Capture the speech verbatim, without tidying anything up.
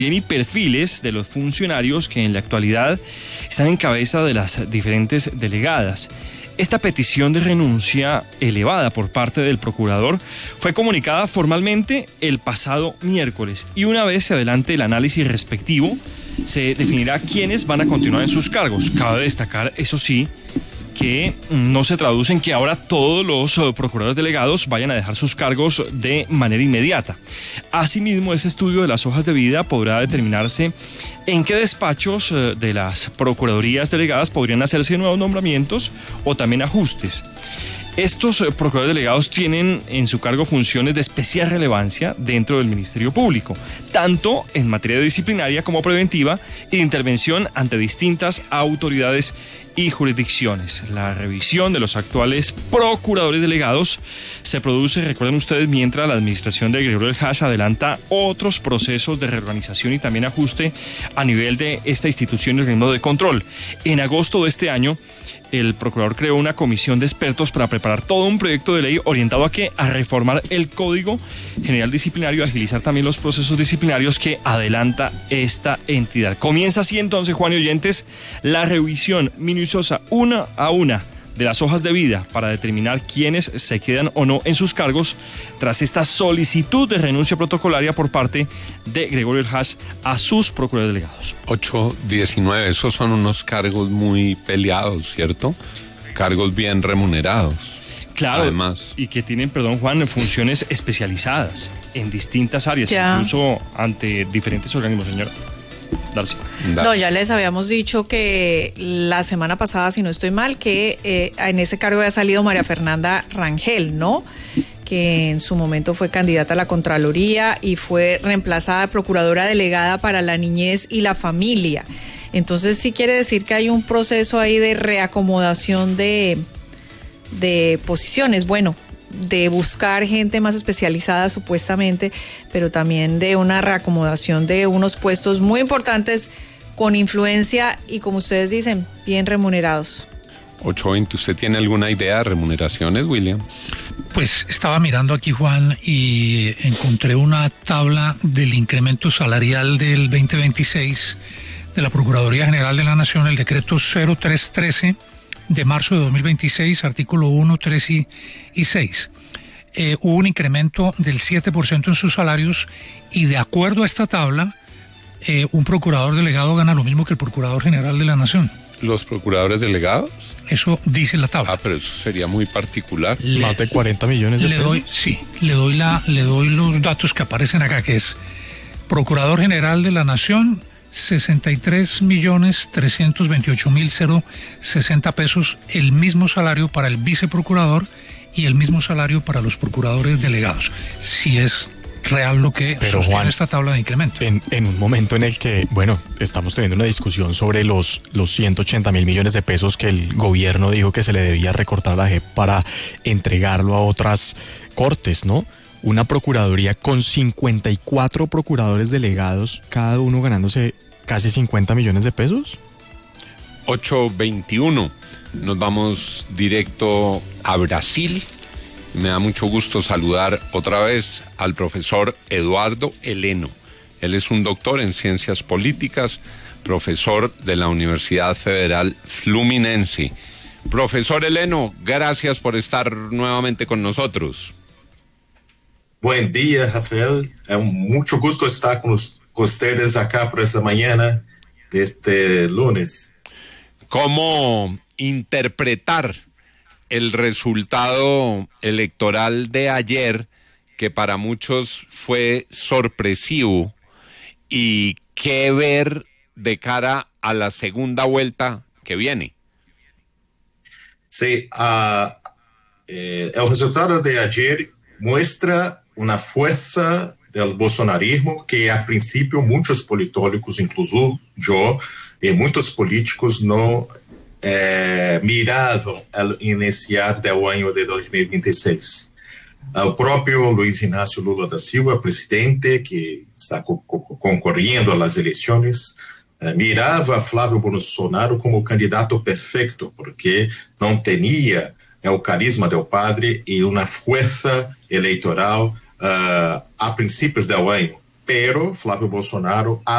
y perfiles de los funcionarios que en la actualidad están en cabeza de las diferentes delegadas. Esta petición de renuncia elevada por parte del procurador fue comunicada formalmente el pasado miércoles y una vez se adelante el análisis respectivo, se definirá quiénes van a continuar en sus cargos. Cabe destacar, eso sí, que no se traduce en que ahora todos los uh, procuradores delegados vayan a dejar sus cargos de manera inmediata. Asimismo, ese estudio de las hojas de vida podrá determinarse en qué despachos uh, de las procuradurías delegadas podrían hacerse nuevos nombramientos o también ajustes. Estos uh, procuradores delegados tienen en su cargo funciones de especial relevancia dentro del Ministerio Público, tanto en materia disciplinaria como preventiva y de intervención ante distintas autoridades y jurisdicciones. La revisión de los actuales procuradores delegados se produce, recuerden ustedes, mientras la administración de Gregorio Ordaz adelanta otros procesos de reorganización y también ajuste a nivel de esta institución y el ritmo de control. En agosto de este año, el procurador creó una comisión de expertos para preparar todo un proyecto de ley orientado a que a reformar el Código General Disciplinario, agilizar también los procesos disciplinarios que adelanta esta entidad. Comienza así entonces, Juan y oyentes, la revisión minuciosa una a una de las hojas de vida para determinar quiénes se quedan o no en sus cargos tras esta solicitud de renuncia protocolaria por parte de Gregorio Ordaz a sus procuradores delegados. ocho diecinueve, esos son unos cargos muy peleados, ¿cierto? Cargos bien remunerados. Claro, además. Y que tienen, perdón Juan, funciones especializadas en distintas áreas, ya. Incluso ante diferentes organismos, señora. Darcy. No, ya les habíamos dicho que la semana pasada, si no estoy mal, que eh, en ese cargo había salido María Fernanda Rangel, ¿no? Que en su momento fue candidata a la Contraloría y fue reemplazada procuradora delegada para la niñez y la familia. Entonces sí quiere decir que hay un proceso ahí de reacomodación de, de posiciones. Bueno, de buscar gente más especializada supuestamente, pero también de una reacomodación de unos puestos muy importantes con influencia y, como ustedes dicen, bien remunerados. ocho veinte, ¿usted tiene alguna idea de remuneraciones, William? Pues estaba mirando aquí, Juan, y encontré una tabla del incremento salarial del veinte veintiséis de la Procuraduría General de la Nación, el decreto cero tres trece de marzo de dos mil veintiséis, artículo uno, tres y, y seis. Eh, hubo un incremento del siete por ciento en sus salarios y, de acuerdo a esta tabla, eh, un procurador delegado gana lo mismo que el Procurador General de la Nación. ¿Los procuradores delegados? Eso dice la tabla. Ah, pero eso sería muy particular. Le, Más de cuarenta millones de le pesos. Doy, sí, le doy, la, le doy los datos que aparecen acá, que es Procurador General de la Nación, sesenta y tres millones trescientos veintiocho mil sesenta pesos, el mismo salario para el viceprocurador y el mismo salario para los procuradores delegados. Si es real lo que Pero, sostiene Juan, esta tabla de incremento. En, en un momento en el que, bueno, estamos teniendo una discusión sobre los, los ciento ochenta mil millones de pesos que el gobierno dijo que se le debía recortar a la J E P para entregarlo a otras cortes, ¿no? Una procuraduría con cincuenta y cuatro procuradores delegados, cada uno ganándose casi cincuenta millones de pesos. ocho veintiuno, nos vamos directo a Brasil. Me da mucho gusto saludar otra vez al profesor Eduardo Heleno. Él es un doctor en ciencias políticas, profesor de la Universidad Federal Fluminense. Profesor Heleno, gracias por estar nuevamente con nosotros. Buen día, Rafael. Es un mucho gusto estar con, los, con ustedes acá por esta mañana de este lunes. ¿Cómo interpretar el resultado electoral de ayer, que para muchos fue sorpresivo, y qué ver de cara a la segunda vuelta que viene? Sí, uh, eh, el resultado de ayer muestra una fuerza del bolsonarismo que a principio muchos politólogos, incluso yo, y muchos políticos no eh, miravam al iniciar del año de dois mil e vinte e seis. O próprio Luiz Inácio Lula da Silva, presidente, que está co- co- concorrendo a las eleições, eh, mirava a Flávio Bolsonaro como o candidato perfeito, porque não tinha eh, o carisma del padre e uma força eleitoral uh, a princípios do ano. pero Flávio Bolsonaro